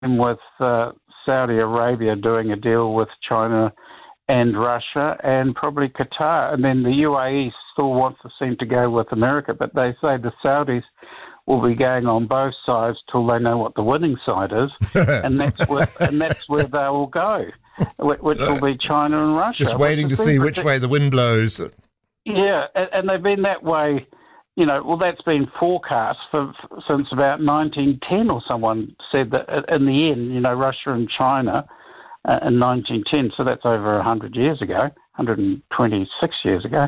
with Saudi Arabia doing a deal with China and Russia and probably Qatar. And then the UAE still wants to seem to go with America, but they say the Saudis will be going on both sides till they know what the winning side is, and that's where they will go, which will be China and Russia. Just waiting to see which way the wind blows. Yeah, and they've been that way, that's been forecast since about 1910, or someone said that in the end, Russia and China in 1910, so that's over 100 years ago, 126 years ago,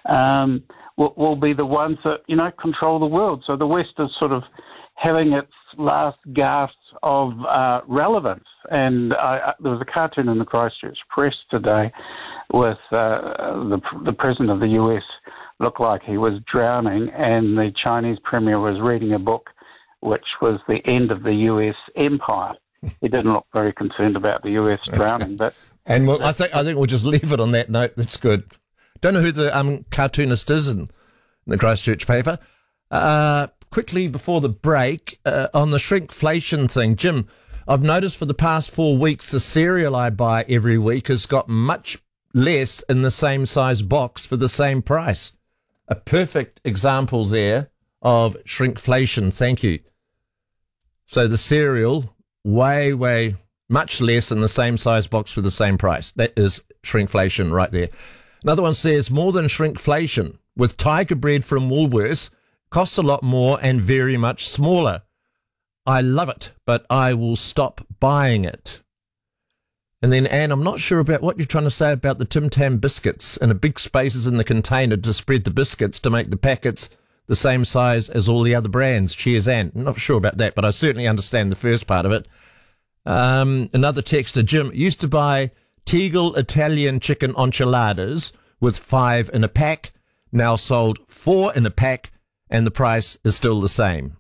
will be the ones that, control the world. So the West is sort of having its last gasp of relevance. And there was a cartoon in the Christchurch Press today with the president of the US looked like he was drowning, and the Chinese premier was reading a book which was the end of the US empire. He didn't look very concerned about the US drowning. But I think we'll just leave it on that note. That's good. Don't know who the cartoonist is in the Christchurch paper. Quickly before the break, on the shrinkflation thing, Jim, I've noticed for the past 4 weeks the cereal I buy every week has got much less in the same size box for the same price. A perfect example there of shrinkflation. Thank you. So the cereal, way, much less in the same size box for the same price. That is shrinkflation right there. Another one says more than shrinkflation. With Tiger bread from Woolworths, costs a lot more and very much smaller. I love it, but I will stop buying it. And then, Anne, I'm not sure about what you're trying to say about the Tim Tam biscuits and the big spaces in the container to spread the biscuits to make the packets the same size as all the other brands. Cheers, Anne. I'm not sure about that, but I certainly understand the first part of it. Another texter, Jim, used to buy Tegel Italian chicken enchiladas with 5 in a pack, now sold 4 in a pack, and the price is still the same.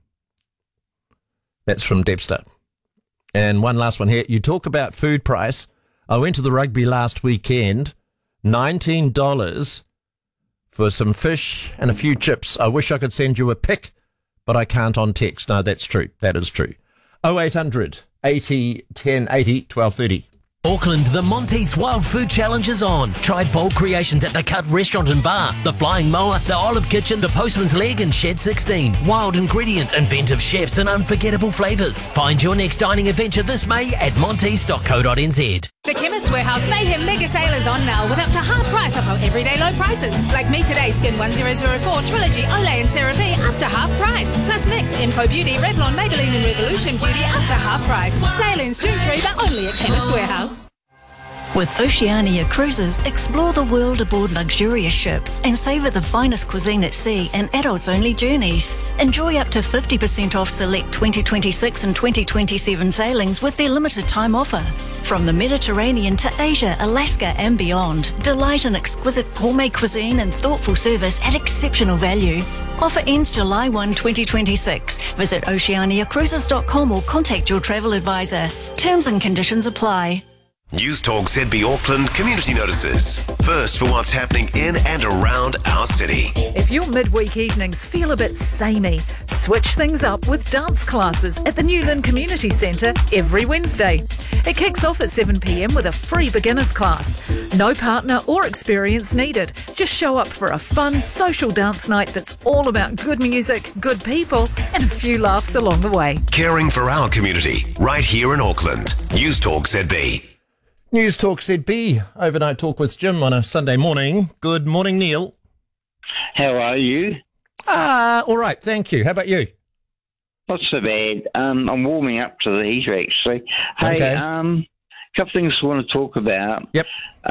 That's from Debster. And one last one here. You talk about food price. I went to the rugby last weekend, $19 for some fish and a few chips. I wish I could send you a pic, but I can't on text. No, that's true. That is true. 0800 80 1080 1230. Auckland, the Monteith's Wild Food Challenge is on. Try bold creations at the Cut Restaurant and Bar, the Flying Mower, the Olive Kitchen, the Postman's Leg and Shed 16. Wild ingredients, inventive chefs and unforgettable flavours. Find your next dining adventure this May at monteiths.co.nz. The Chemist Warehouse Mayhem Mega Sale is on now with up to half price off our everyday low prices. Like Me Today Skin 1004, Trilogy, Olay and CeraVe up to half price. Plus NYX, Imco Beauty, Revlon, Maybelline and Revolution Beauty up to half price. Sale ends June 3 but only at Chemist Warehouse. With Oceania Cruises, explore the world aboard luxurious ships and savour the finest cuisine at sea and adults-only journeys. Enjoy up to 50% off select 2026 and 2027 sailings with their limited time offer. From the Mediterranean to Asia, Alaska and beyond, delight in exquisite gourmet cuisine and thoughtful service at exceptional value. Offer ends July 1, 2026. Visit oceaniacruises.com or contact your travel advisor. Terms and conditions apply. News Talk ZB Auckland community notices. First for what's happening in and around our city. If your midweek evenings feel a bit samey, switch things up with dance classes at the Newland Community Centre every Wednesday. It kicks off at 7 p.m. with a free beginners class. No partner or experience needed. Just show up for a fun social dance night that's all about good music, good people, and a few laughs along the way. Caring for our community right here in Auckland. News Talk ZB. News Talk ZB, overnight talk with Jim on a Sunday morning. Good morning, Neil. How are you? All right, thank you. How about you? Not so bad. I'm warming up to the heat, actually. Hey, Okay. a couple of things I want to talk about. Yep.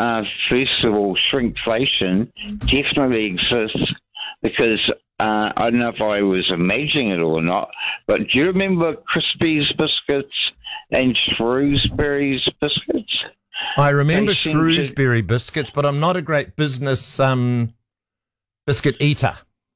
First of all, shrinkflation definitely exists because I don't know if I was imagining it or not, but do you remember Crispy's biscuits and Shrewsbury's biscuits? I remember They seem Shrewsbury biscuits, but I'm not a great business biscuit eater.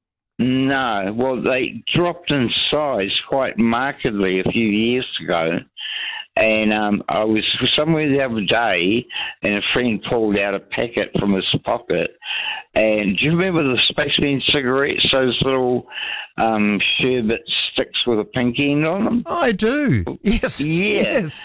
No, well, they dropped in size quite markedly a few years ago. And I was somewhere the other day, and a friend pulled out a packet from his pocket. And do you remember the Spaceman cigarettes, those little sherbet sticks with a pink end on them? I do. Yes. Yeah. Yes.